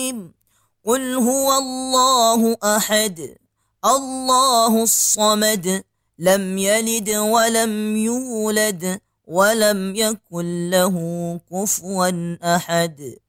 الرحيم. قل هو الله أحد الله الصمد لم يلد ولم يولد ولم يكن له كفوا أحد.